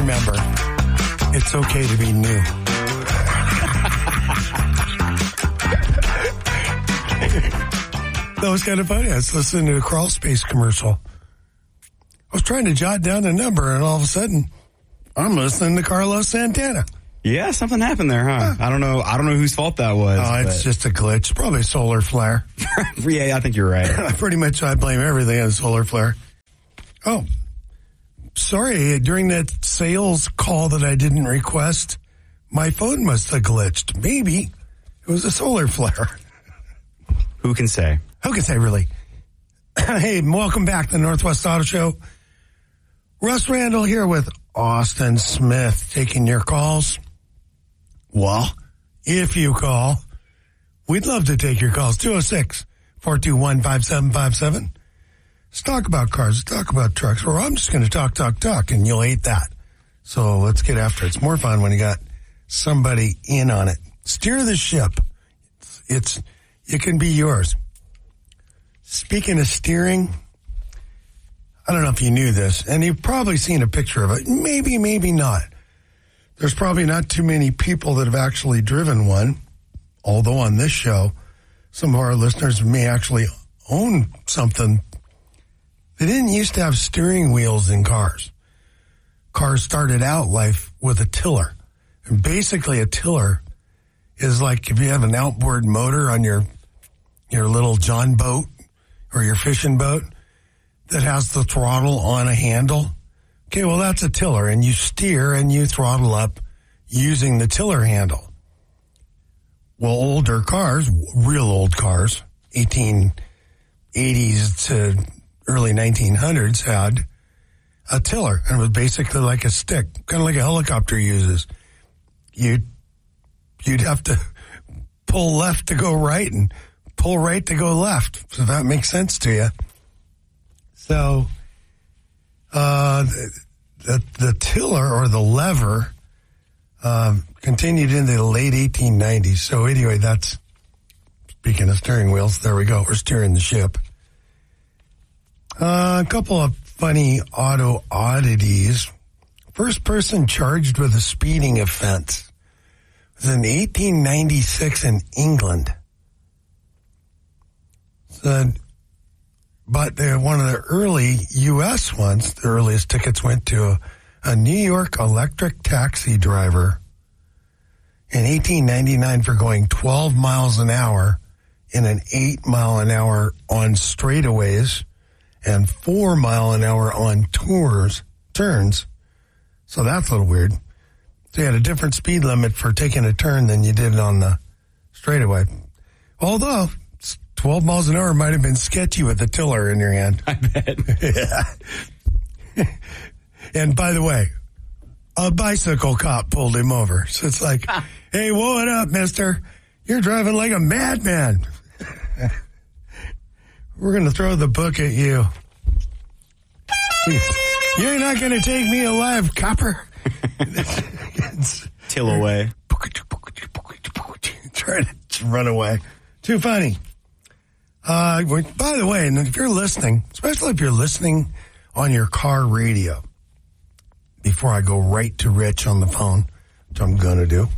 remember, it's okay to be new. That was kind of funny. I was listening to a Crawl Space commercial. I was trying to jot down a number, and all of a sudden, I'm listening to Carlos Santana. Yeah, something happened there, huh? I don't know whose fault that was. Oh, it's just a glitch. Probably a solar flare. Yeah, I think you're right. Pretty much, I blame everything on solar flare. Oh, sorry. During that sales call that I didn't request, my phone must have glitched. Maybe it was a solar flare. Who can say? Who can say, really? Hey, welcome back to the Northwest Auto Show. Russ Randall here with Austin Smith taking your calls. Well, if you call, we'd love to take your calls. 206-421-5757. Let's talk about cars. Let's talk about trucks. Or I'm just going to talk, and you'll hate that. So let's get after it. It's more fun when you got somebody in on it. Steer the ship. It can be yours. Speaking of steering, I don't know if you knew this, and you've probably seen a picture of it. Maybe, maybe not. There's probably not too many people that have actually driven one, although on this show, some of our listeners may actually own something. They didn't used to have steering wheels in cars. Cars started out life with a tiller. And basically a tiller is like if you have an outboard motor on your little John boat or your fishing boat that has the throttle on a handle. Okay, well, that's a tiller, and you steer and you throttle up using the tiller handle. Well, older cars, real old cars, 1880s to early 1900s had a tiller, and it was basically like a stick, kind of like a helicopter uses. You'd have to pull left to go right and pull right to go left, so that makes sense to you. So, the tiller or the lever continued into the late 1890s. So anyway, that's, speaking of steering wheels, there we go. We're steering the ship. A couple of funny auto oddities. First person charged with a speeding offense was in 1896 in England. But one of the early U.S. ones, the earliest tickets went to a New York electric taxi driver in 1899 for going 12 miles an hour in an 8 mile an hour on straightaways and 4 mile an hour on turns. So that's a little weird. So you had a different speed limit for taking a turn than you did on the straightaway. Although 12 miles an hour might have been sketchy with the tiller in your hand. I bet. Yeah. And by the way, a bicycle cop pulled him over. So it's like, hey, what up, mister? You're driving like a madman. We're going to throw the book at you. You're not going to take me alive, copper. Till away. Trying to run away. Too funny. By the way, and if you're listening, especially if you're listening on your car radio, before I go right to Rich on the phone, which I'm going to do,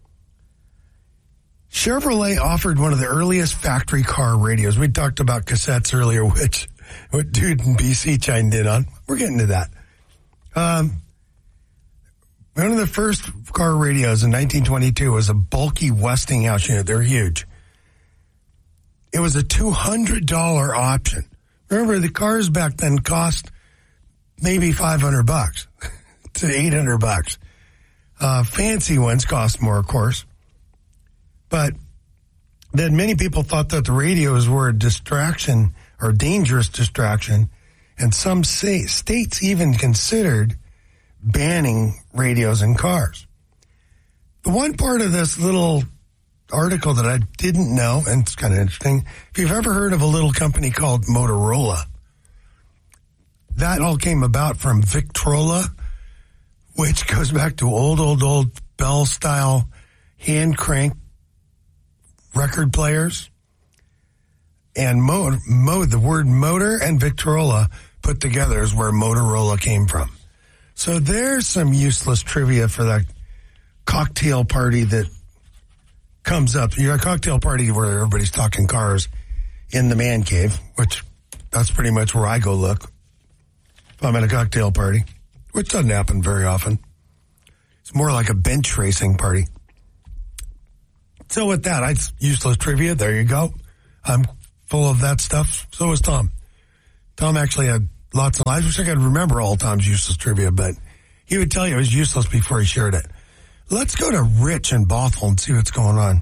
Chevrolet offered one of the earliest factory car radios. We talked about cassettes earlier, which what dude in BC chimed in on. We're getting to that. One of the first car radios in 1922 was a bulky Westinghouse unit. They're huge. It was a $200 option. Remember, the cars back then cost maybe $500 to $800. Fancy ones cost more, of course. But then many people thought that the radios were a distraction or dangerous distraction, and some states even considered banning radios in cars. The one part of this little article that I didn't know, and it's kind of interesting, if you've ever heard of a little company called Motorola, that all came about from Victrola, which goes back to old Bell-style hand-crank record players. And the word motor and Victrola put together is where Motorola came from. So there's some useless trivia for that cocktail party that comes up. You got a cocktail party where everybody's talking cars in the man cave, which that's pretty much where I go look if I'm at a cocktail party, which doesn't happen very often. It's more like a bench racing party. So with that, it's useless trivia. There you go. I'm full of that stuff. So is Tom. Tom actually had lots of lives. I wish I could remember all Tom's useless trivia, but he would tell you it was useless before he shared it. Let's go to Rich in Bothell and see what's going on.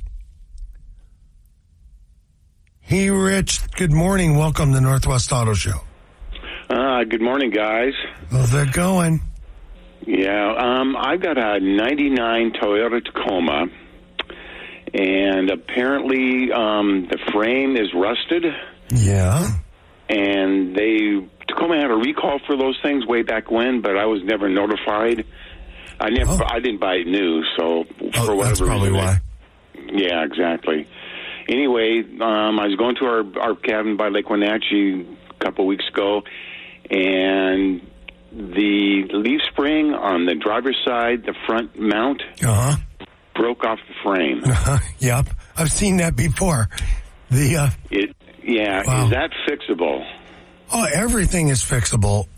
Hey, Rich. Good morning. Welcome to Northwest Auto Show. Good morning, guys. How's that going? Yeah, I've got a 99 Toyota Tacoma, and apparently the frame is rusted. Yeah. And Tacoma had a recall for those things way back when, but I was never notified. I didn't buy it new, so for whatever that's probably reason. why. Yeah, exactly. Anyway, I was going to our cabin by Lake Wenatchee a couple of weeks ago, and the leaf spring on the driver's side, the front mount, broke off the frame. Yep, I've seen that before. Wow. Is that fixable? Oh, everything is fixable.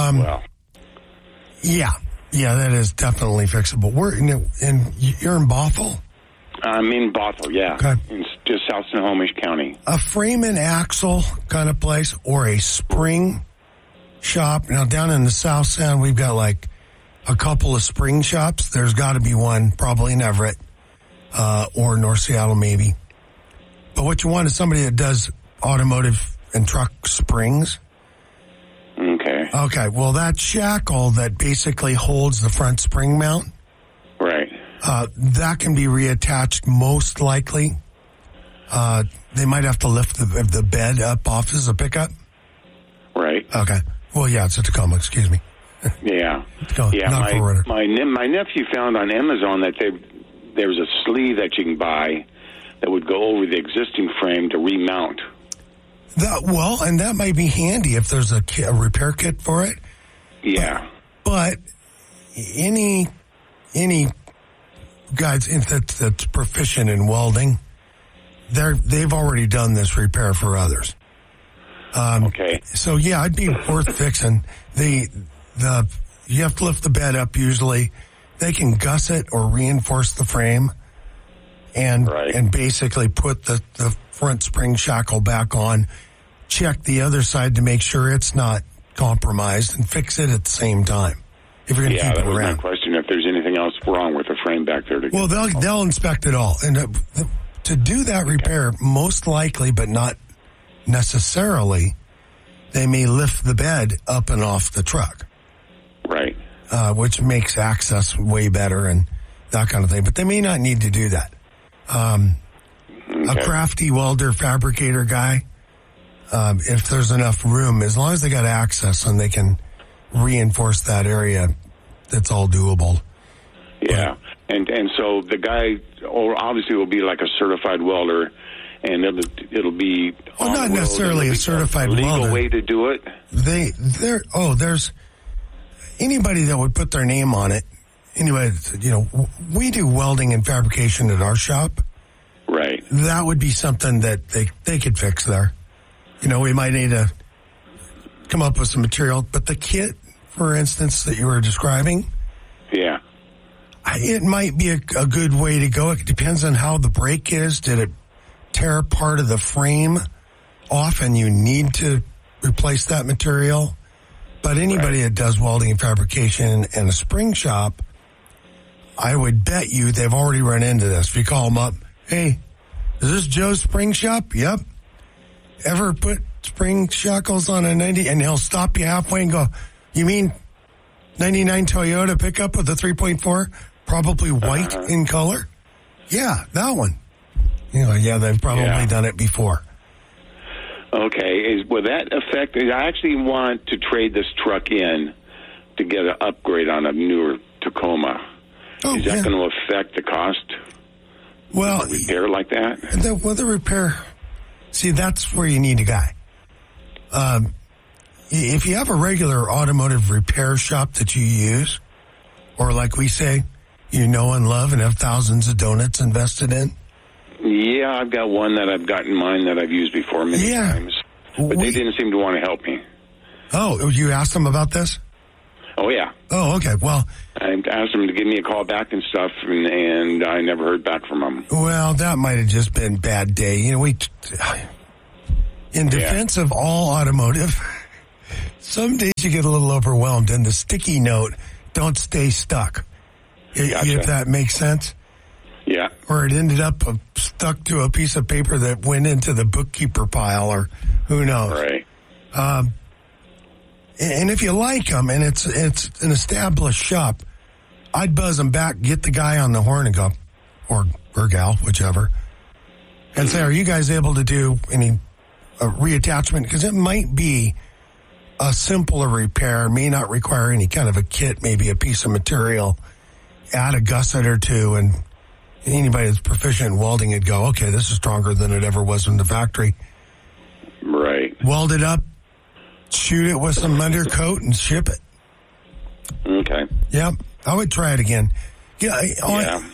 Yeah, that is definitely fixable. You're in Bothell? I'm in Bothell, yeah. Okay. It's just south of Snohomish County. A frame and axle kind of place or a spring shop. Now, down in the South Sound, we've got like a couple of spring shops. There's got to be one probably in Everett or North Seattle maybe. But what you want is somebody that does automotive and truck springs. Okay, well, that shackle that basically holds the front spring mount. Right. That can be reattached most likely. They might have to lift the bed up off. This is a pickup? Right. Okay. Well, yeah, it's a Tacoma, excuse me. Yeah. Not my nephew found on Amazon that there's a sleeve that you can buy that would go over the existing frame to remount. And that might be handy if there's a repair kit for it. Yeah. But any guys that's proficient in welding, they've already done this repair for others. Okay. So yeah, it'd be worth fixing. You have to lift the bed up usually. They can gusset or reinforce the frame and basically put the front spring shackle back on, check the other side to make sure it's not compromised, and fix it at the same time. If you're going to keep it around. Yeah, that was my question, if there's anything else wrong with the frame back there. Well, they'll inspect it all. And to do that repair, most likely, but not necessarily, they may lift the bed up and off the truck. Right. Which makes access way better and that kind of thing. But they may not need to do that. A crafty welder, fabricator guy, if there's enough room, as long as they got access and they can reinforce that area, that's all doable. Yeah. And so the guy obviously will be like a certified welder, and it'll be not necessarily a certified welder. Legal way to do it. There's anybody that would put their name on it. Anyway, we do welding and fabrication at our shop. Right. That would be something that they could fix there. We might need to come up with some material, but the kit, for instance, that you were describing. Yeah. It might be a good way to go. It depends on how the brake is. Did it tear part of the frame off and you need to replace that material? But anybody that does welding and fabrication and a spring shop, I would bet you they've already run into this. If you call them up, hey, is this Joe's spring shop? Yep. Ever put spring shackles on a 90? And he'll stop you halfway and go, you mean 99 Toyota pickup with a 3.4? Probably white in color? Yeah, that one. They've probably done it before. Okay. Will that affect? I actually want to trade this truck in to get an upgrade on a newer Tacoma. Is that going to affect the cost? Well, repair like that? The repair. See, that's where you need a guy. if you have a regular automotive repair shop that you use, or like we say, you know and love and have thousands of donuts invested in? Yeah, I've got one that I've got in mind that I've used before many times. But they didn't seem to want to help me. Oh, you asked them about this? Oh, yeah. Oh, okay. Well, I asked them to give me a call back and stuff, and I never heard back from them. Well, that might have just been bad day. You know, in defense of all automotive, some days you get a little overwhelmed, and the sticky note, don't stay stuck. Gotcha. If that makes sense. Yeah. Or it ended up stuck to a piece of paper that went into the bookkeeper pile, or who knows. Right. And if you like them, and it's an established shop, I'd buzz them back, get the guy on the horn and go, or gal, whichever, and say, are you guys able to do any reattachment? Because it might be a simpler repair, may not require any kind of a kit, maybe a piece of material, add a gusset or two, and anybody that's proficient in welding would go, okay, this is stronger than it ever was in the factory. Right. Weld it up, shoot it with some undercoat, and ship it. Okay. Yep. I would try it again. I've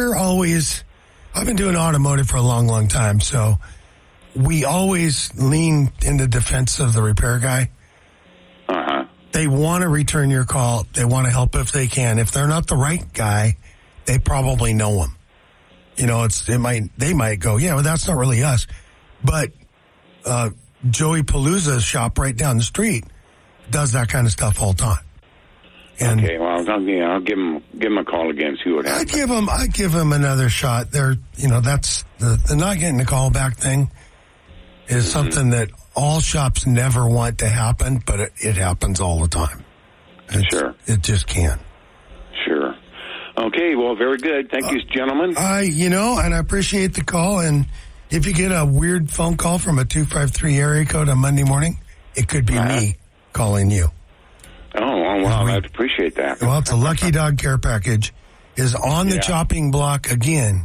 been doing automotive for a long, long time, so we always lean in the defense of the repair guy. Uh-huh. They want to return your call. They want to help if they can. If they're not the right guy, they probably know him. You know, they might go, yeah, well, that's not really us. But Joey Palooza's shop right down the street does that kind of stuff all the time. And okay, well, I'll give him a call again, see what happens. I'd give him another shot. That's the not getting the call back thing is something that all shops never want to happen, but it happens all the time. Sure. It just can. Sure. Okay, well, very good. Thank you, gentlemen. And I appreciate the call. And if you get a weird phone call from a 253 area code on Monday morning, it could be me calling you. Oh, wow, I'd appreciate that. Well, it's a Lucky Dog Care Package is on the chopping block again.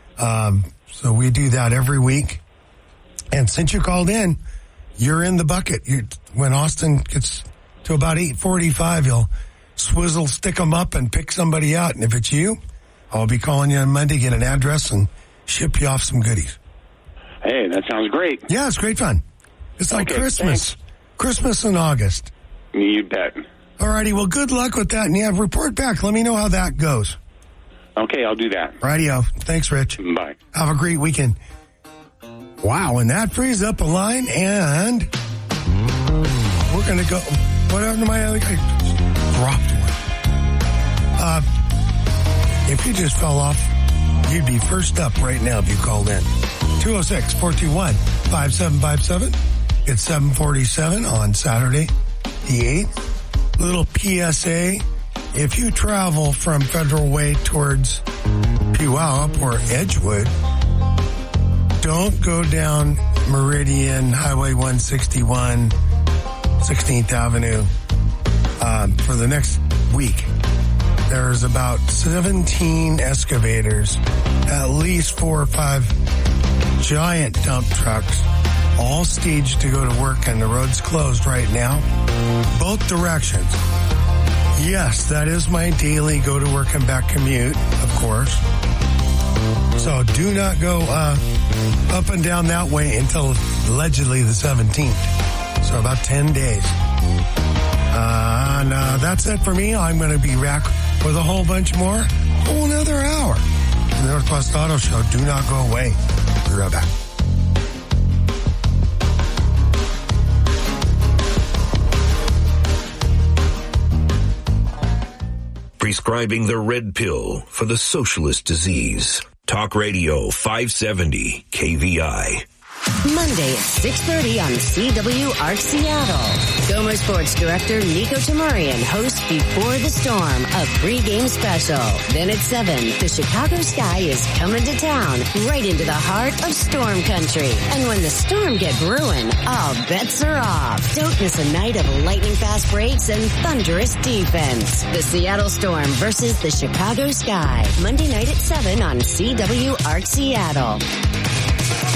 So we do that every week. And since you called in, you're in the bucket. When Austin gets to about 8:45, he'll swizzle, stick them up, and pick somebody out. And if it's you, I'll be calling you on Monday, get an address, and ship you off some goodies. Hey, that sounds great. Yeah, it's great fun. It's like Christmas. Thanks. Christmas in August. You bet. All righty, well, good luck with that. And report back. Let me know how that goes. Okay, I'll do that. Rightio. Thanks, Rich. Bye. Have a great weekend. Wow, and that frees up a line, and we're going to go. What happened to my other guy? Dropped one. If you just fell off, you'd be first up right now if you called in. 206-421-5757. It's 7:47 on Saturday, the 8th. Little PSA. If you travel from Federal Way towards Puyallup or Edgewood, don't go down Meridian, Highway 161, 16th Avenue for the next week. There's about 17 excavators, at least 4 or 5 giant dump trucks, all staged to go to work, and the road's closed right now. Both directions. Yes, that is my daily go to work and back commute, of course. So do not go up and down that way until allegedly the 17th. So about 10 days. And that's it for me. I'm going to be back with a whole bunch more. Whole another hour. The Northwest Auto Show. Do not go away. We'll be right back. Prescribing the red pill for the socialist disease. Talk Radio 570 KVI. Monday at 6:30 on CWARC Seattle. Gomer Sports Director Nico Tamarian hosts Before the Storm, a pregame special. Then at 7, the Chicago Sky is coming to town, right into the heart of Storm Country. And when the Storm get brewing, all bets are off. Don't miss a night of lightning-fast breaks and thunderous defense. The Seattle Storm versus the Chicago Sky. Monday night at 7 on CWARC Seattle.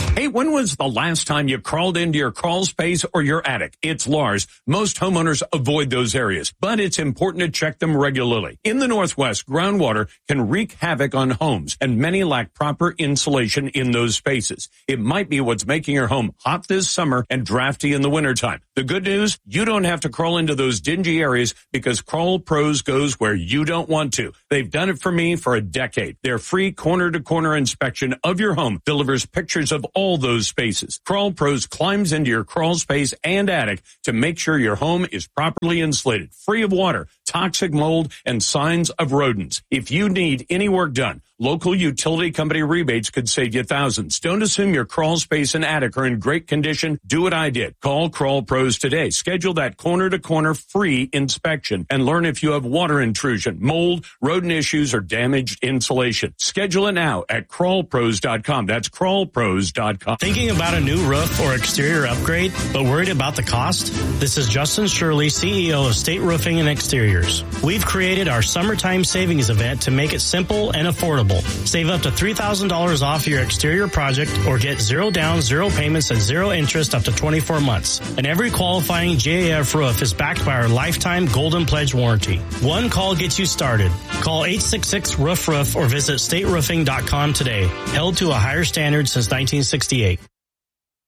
Hey, when was the last time you crawled into your crawl space or your attic? It's Lars. Most homeowners avoid those areas, but it's important to check them regularly. In the Northwest, groundwater can wreak havoc on homes, and many lack proper insulation in those spaces. It might be what's making your home hot this summer and drafty in the wintertime. The good news, you don't have to crawl into those dingy areas because Crawl Pros goes where you don't want to. They've done it for me for a decade. Their free corner-to-corner inspection of your home delivers pictures of all those spaces. Crawl Pros climbs into your crawl space and attic to make sure your home is properly insulated, free of water, toxic mold, and signs of rodents. If you need any work done, local utility company rebates could save you thousands. Don't assume your crawl space and attic are in great condition. Do what I did. Call Crawl Pros today. Schedule that corner-to-corner free inspection and learn if you have water intrusion, mold, rodent issues, or damaged insulation. Schedule it now at crawlpros.com. That's crawlpros.com. Thinking about a new roof or exterior upgrade, but worried about the cost? This is Justin Shirley, CEO of State Roofing and Exteriors. We've created our summertime savings event to make it simple and affordable. Save up to $3,000 off your exterior project or get 0 down, 0 payments, and 0 interest up to 24 months. And every qualifying GAF roof is backed by our lifetime Golden Pledge warranty. One call gets you started. Call 866-ROOF-ROOF or visit stateroofing.com today. Held to a higher standard since 1968.